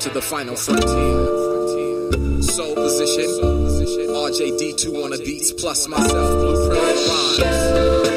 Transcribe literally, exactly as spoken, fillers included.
to the final frontier. Soul position, R J D two on the beats, plus myself, Blueprint Rhymes.